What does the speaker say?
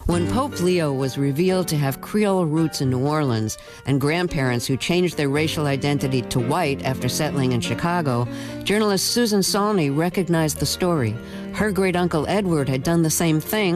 When Pope Leo was revealed to have Creole roots in New Orleans and grandparents who changed their racial identity to white after settling in Chicago, journalist Susan Saulney recognized the story. Her great-uncle Edward had done the same thing